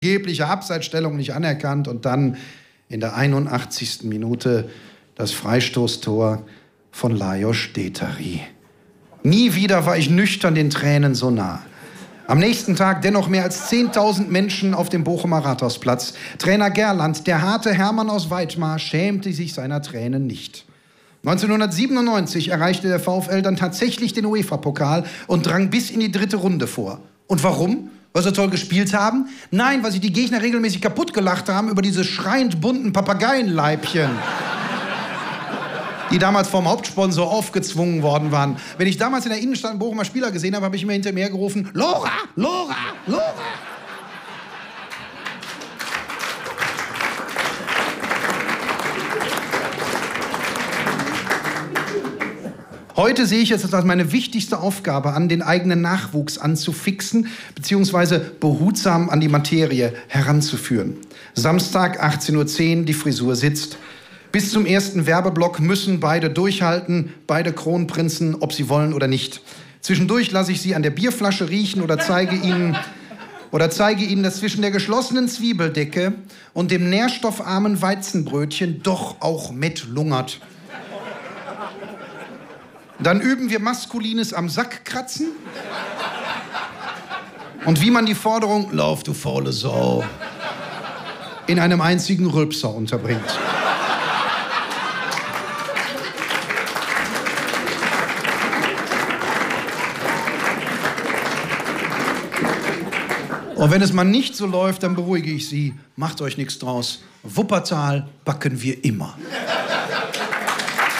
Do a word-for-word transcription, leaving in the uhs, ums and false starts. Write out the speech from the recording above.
Gebliche Abseitsstellung nicht anerkannt und dann in der einundachtzigsten Minute das Freistoßtor von Lajos Detari. Nie wieder war ich nüchtern den Tränen so nah. Am nächsten Tag dennoch mehr als zehntausend Menschen auf dem Bochumer Rathausplatz. Trainer Gerland, der harte Hermann aus Weidmar, schämte sich seiner Tränen nicht. neunzehnhundertsiebenundneunzig erreichte der VfL dann tatsächlich den UEFA-Pokal und drang bis in die dritte Runde vor. Und warum? Weil sie toll gespielt haben? Nein, weil sich die Gegner regelmäßig kaputt gelacht haben über diese schreiend bunten Papageienleibchen, die damals vom Hauptsponsor aufgezwungen worden waren. Wenn ich damals in der Innenstadt einen Bochumer Spieler gesehen habe, habe ich immer hinter mir gerufen, Lora, Lora, Lora. Heute sehe ich es als meine wichtigste Aufgabe an, den eigenen Nachwuchs anzufixen bzw. behutsam an die Materie heranzuführen. Samstag, achtzehn Uhr zehn, die Frisur sitzt. Bis zum ersten Werbeblock müssen beide durchhalten, beide Kronprinzen, ob sie wollen oder nicht. Zwischendurch lasse ich sie an der Bierflasche riechen oder zeige ihnen, oder zeige ihnen, dass zwischen der geschlossenen Zwiebeldecke und dem nährstoffarmen Weizenbrötchen doch auch Mett lungert. Dann üben wir Maskulines am Sack kratzen und wie man die Forderung "Lauf, du faule Sau" in einem einzigen Rülpser unterbringt. Und wenn es mal nicht so läuft, dann beruhige ich Sie. Macht euch nichts draus. Wuppertal backen wir immer.